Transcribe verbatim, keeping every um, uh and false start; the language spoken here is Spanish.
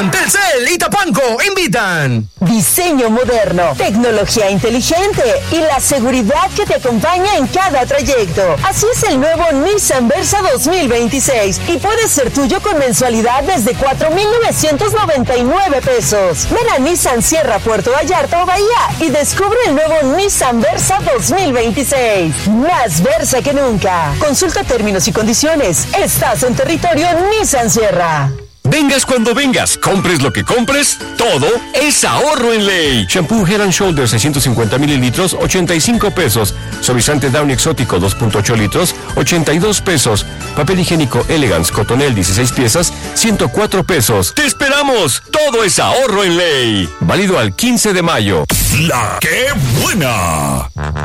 Nissan, Telcel y Tapanco invitan. Diseño moderno, tecnología inteligente y la seguridad que te acompaña en cada trayecto. Así es el nuevo Nissan Versa dos mil veintiséis y puede ser tuyo con mensualidad desde cuatro mil novecientos noventa y nueve pesos. Ven a Nissan Sierra, Puerto Vallarta o Bahía y descubre el nuevo Nissan Versa dos mil veintiséis. Más Versa que nunca. Consulta términos y condiciones. Estás en territorio Nissan Sierra. Vengas cuando vengas, compres lo que compres, todo es ahorro en ley. Shampoo Head and Shoulders seiscientos cincuenta mililitros, ochenta y cinco pesos. Suavizante Downy Exótico dos punto ocho litros, ochenta y dos pesos. Papel higiénico Elegance Cotonel dieciséis piezas, ciento cuatro pesos. ¡Te esperamos! Todo es ahorro en ley. Válido al quince de mayo. La que buena.